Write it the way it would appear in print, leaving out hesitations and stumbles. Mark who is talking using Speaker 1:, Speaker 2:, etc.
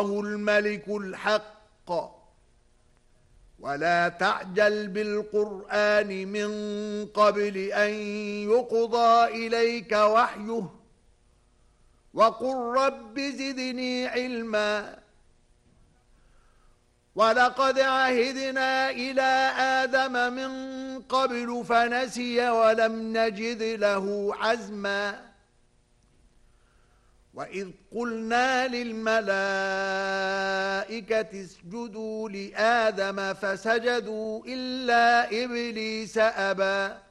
Speaker 1: الملك الحق ولا تعجل بالقرآن من قبل أن يقضى إليك وحيه وقل رب زدني علما ولقد عهدنا إلى آدم من قبل فنسي ولم نجد له عزما وإذ قلنا للملائكة اسجدوا لآدم فسجدوا إلا إبليس أبى